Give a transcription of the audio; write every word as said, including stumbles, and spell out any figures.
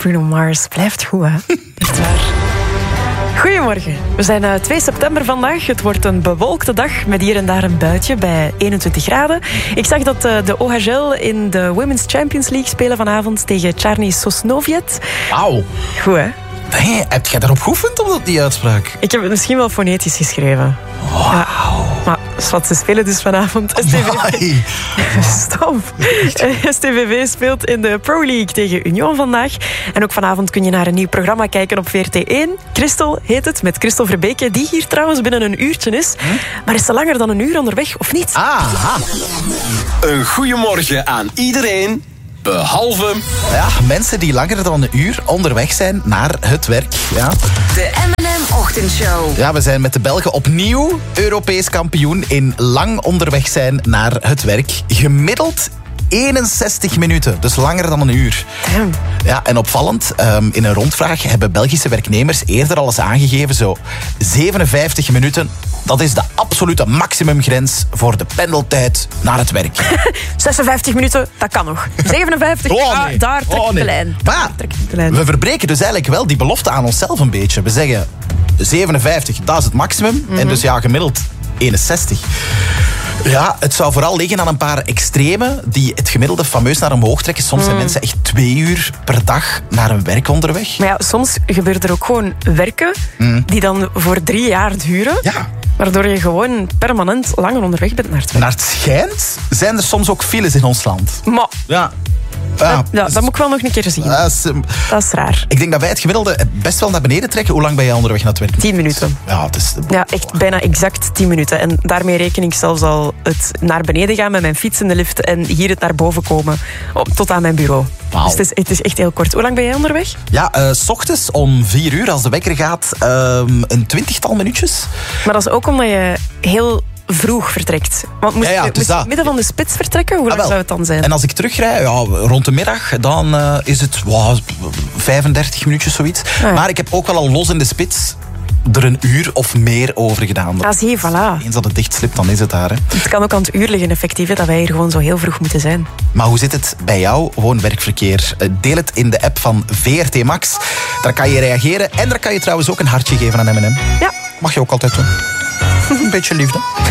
Bruno Mars. Blijft goed, hè? Echt waar. Goedemorgen. We zijn uh, twee september vandaag. Het wordt een bewolkte dag met hier en daar een buitje bij eenentwintig graden. Ik zag dat uh, de O H L in de Women's Champions League spelen vanavond tegen Charny Sosnowiec. Wauw. Goed, hè? Nee, heb jij daarop geoefend, op die uitspraak? Ik heb het misschien wel fonetisch geschreven. Wauw. Ja. Maar wat ze spelen dus vanavond. S T V V. Stop. S T V V speelt in de Pro League tegen Union vandaag. En ook vanavond kun je naar een nieuw programma kijken op V R T één. Christel heet het, met Christel Verbeke, die hier trouwens binnen een uurtje is. Hm? Maar is ze langer dan een uur onderweg, of niet? Aha. Een goeiemorgen aan iedereen. Behalve... Ja, mensen die langer dan een uur onderweg zijn naar het werk. Ja. De M en M-ochtendshow. Ja, we zijn met de Belgen opnieuw Europees kampioen in lang onderweg zijn naar het werk. Gemiddeld eenenzestig minuten, dus langer dan een uur. Damn. Ja, en opvallend, um, in een rondvraag hebben Belgische werknemers eerder al eens aangegeven, zo zevenenvijftig minuten, dat is de absolute maximumgrens voor de pendeltijd naar het werk. zesenvijftig minuten, dat kan nog. zevenenvijftig, oh, nee. ah, daar trek oh, ik nee. de lijn. Maar de lijn. we verbreken dus eigenlijk wel die belofte aan onszelf een beetje. We zeggen zevenenvijftig, dat is het maximum. Mm-hmm. En dus ja, gemiddeld eenenzestig. Ja, het zou vooral liggen aan een paar extremen die het gemiddelde fameus naar omhoog trekken. Soms mm. zijn mensen echt twee uur per dag naar hun werk onderweg. Maar ja, soms gebeurt er ook gewoon werken mm. die dan voor drie jaar duren. Ja. Waardoor je gewoon permanent langer onderweg bent naar het werk. Naar het schijnt zijn er soms ook files in ons land. Maar... Ja. Ja, ja, dat moet ik wel nog een keer zien. Dat is, um, dat is raar. Ik denk dat wij het gemiddelde best wel naar beneden trekken. Hoe lang ben jij onderweg naar het werk? Tien minuten. Ja, het is... ja, echt bijna exact tien minuten. En daarmee reken ik zelfs al het naar beneden gaan met mijn fiets in de lift en hier het naar boven komen op, tot aan mijn bureau. Wow. Dus het is, het is echt heel kort. Hoe lang ben jij onderweg? Ja, uh, 's ochtends om vier uur als de wekker gaat, uh, een twintigtal minuutjes. Maar dat is ook omdat je heel... vroeg vertrekt. Want moest, ja, ja, je, moest je in het midden van de spits vertrekken? Hoe lang ah, zou het dan zijn? En als ik terugrij, ja, rond de middag, dan uh, is het wow, vijfendertig minuutjes, zoiets. Ah, ja. Maar ik heb ook wel al los in de spits er een uur of meer over gedaan. Ah, zie, voilà. Eens dat het dicht slipt, dan is het daar. Hè. Het kan ook aan het uur liggen, effectief, hè, dat wij hier gewoon zo heel vroeg moeten zijn. Maar hoe zit het bij jou, woon-werkverkeer? Deel het in de app van V R T Max. Daar kan je reageren. En daar kan je trouwens ook een hartje geven aan M en M. Ja. Mag je ook altijd doen. Een beetje liefde.